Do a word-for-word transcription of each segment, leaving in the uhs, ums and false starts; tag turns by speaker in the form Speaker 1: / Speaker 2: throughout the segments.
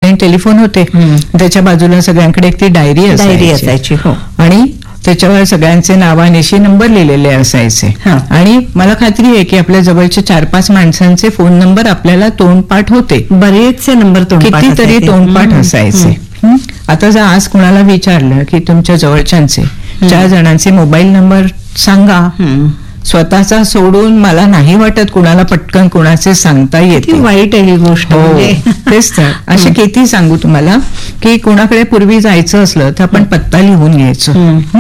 Speaker 1: Landline telephone होते, त्याच्या बाजूला सगळ्यांकडे एक ती डायरी असायची आणि त्याच्यावर सगळ्यांचे नावानिशी नंबर लिहिलेले असायचे. आणि मला खात्री आहे की आपल्या जवळचे चार पाच माणसांचे फोन नंबर आपल्याला तोंडपाठ होते,
Speaker 2: बरेचसे नंबर
Speaker 1: कितीतरी तोंडपाठ असायचे. आता जर आज कुणाला विचारलं की तुमच्या जवळच्यांचे चार जणांचे मोबाईल नंबर सांगा, स्वतःचा सोडून मला नाही वाटत कुणाला पटकन कुणाचे सांगता येते.
Speaker 2: वाईट आहे ही गोष्ट.
Speaker 1: तेच तर. असे किती सांगू तुम्हाला की कुणाकडे पूर्वी जायचं असलं तर आपण पत्ता लिहून घ्यायचो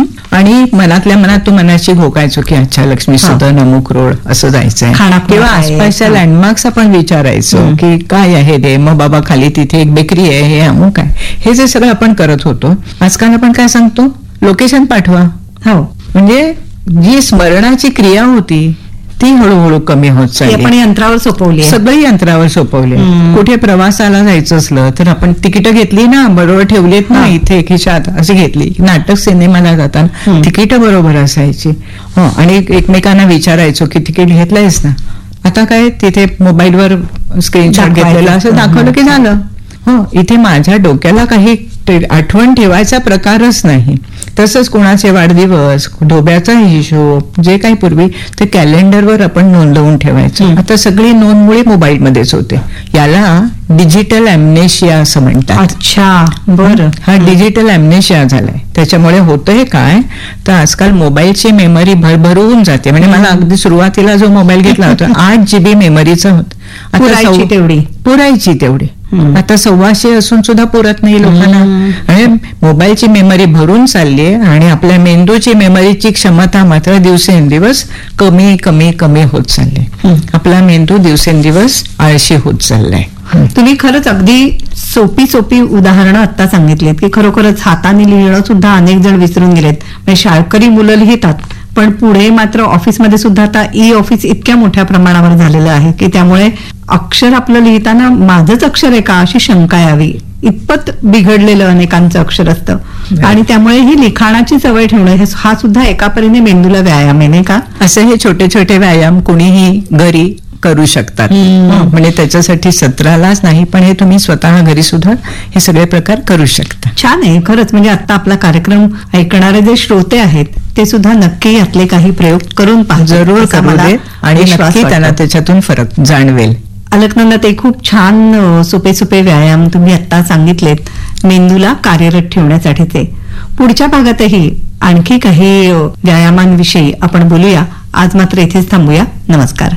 Speaker 1: आणि मनातल्या मनात तो मनाशी घोकायचो की अच्छा लक्ष्मी सदन अमुक रोड असं जायचंय, किंवा आसपासच्या लँडमार्क्स आपण विचारायचो की काय आहे ते, मग बाबा खाली तिथे एक बेकरी आहे, हे अमुक आहे, हे जे सगळं आपण करत होतो. आजकाल आपण काय सांगतो, लोकेशन पाठवा.
Speaker 2: हो,
Speaker 1: म्हणजे जी स्मरणाची क्रिया होती ती हळूहळू कमी होत चालली.
Speaker 2: आपण यंत्रावर सोपवली,
Speaker 1: सगळी यंत्रावर सोपवली. कुठे प्रवासाला जायचं असलं तर आपण तिकीटं घेतली ना, बरोबर ठेवलीत ना इथे खिशात, अशी घेतली. नाटक सिनेमाला जाताना तिकीटं बरोबर असायची. हो, आणि एकमेकांना विचारायचो की तिकीट घेतलंयस ना. आता काय तिथे मोबाईलवर स्क्रीनशॉट घेतलेला असं दाखवलं की झालं. हो, इथे माझ्या डोक्याला काही आठवण ठेवायचा प्रकारच नाही. तसंच कुणाचे वाढदिवस, ढोब्याचा हिशोब, जे काही पूर्वी ते कॅलेंडरवर आपण नोंदवून ठेवायचो. आता सगळी नोंद मुळे मोबाईलमध्येच होते. याला डिजिटल अॅम्नेशिया असं म्हणतात.
Speaker 2: अच्छा, बरं.
Speaker 1: हा डिजिटल अॅम्नेशिया झालाय. त्याच्यामुळे होतंय काय तर आजकाल मोबाईलची मेमरी भरभरून जाते. म्हणजे मला अगदी सुरुवातीला जो मोबाईल घेतला होता आठ जीबी मेमरीचा होता.
Speaker 2: पुरायची तेवढी
Speaker 1: पुरायची तेवढी आता सव्वाशे असून सुद्धा पुरत नाही लोकांना. आणि मोबाईलची मेमरी भरून चालली आहे आणि आपल्या मेंदूची मेमरीची क्षमता मात्र दिवसेंदिवस कमी कमी कमी होत चालली. आपला मेंदू दिवसेंदिवस आळशी होत चाललाय.
Speaker 2: तुम्ही खरंच अगदी सोपी सोपी उदाहरणं आता सांगितलीत की खरोखरच हाताने लिहिणं सुद्धा अनेक जण विसरून गेलेत. म्हणजे शाळकरी मुलं लिहितात, पण पुढे मात्र ऑफिसमध्ये सुद्धा आता ई ऑफिस इतक्या मोठ्या प्रमाणावर झालेलं आहे की त्यामुळे अक्षर आपलं लिहिताना माझंच अक्षर आहे का अशी शंका यावी, इतपत बिघडलेलं अनेकांचं अक्षर असतं. आणि त्यामुळे ही लिखाणाची सवय ठेवणं हा सुद्धा एका परीने मेंदूला व्यायाम आहे, नाही का?
Speaker 1: असे हे छोटे छोटे व्यायाम कोणीही घरी करू शकतात. म्हणजे त्याच्यासाठी सत्रालाच नाही, पण हे तुम्ही स्वतः घरी सुद्धा हे सगळे प्रकार करू शकता.
Speaker 2: छान आहे खरंच. म्हणजे आता आपला कार्यक्रम ऐकणारे जे श्रोते आहेत ते सुद्धा नक्की यातले काही प्रयोग करून पहा,
Speaker 1: जरूर करू दे आणि नक्की त्यांना त्याच्यातून फरक जाणवेल.
Speaker 2: अलकनंदा, ते खूप छान सोपे सोपे व्यायाम तुम्ही आता सांगितलेत मेंदूला कार्यरत ठेवण्यासाठीचे. पुढच्या भागातही आणखी काही व्यायामांविषयी आपण बोलूया. आज मात्र इथेच थांबूया. नमस्कार.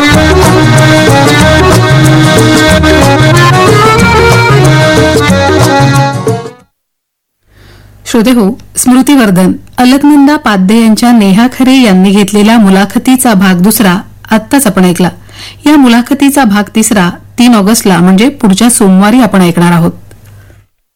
Speaker 3: श्रोते हो, स्मृतिवर्धन अलकनंदा पाध्ये यांच्या नेहा खरे यांनी घेतलेल्या मुलाखतीचा भाग दुसरा आत्ताच आपण ऐकला. या मुलाखतीचा भाग तिसरा तीन ऑगस्टला म्हणजे पुढच्या सोमवारी आपण ऐकणार आहोत.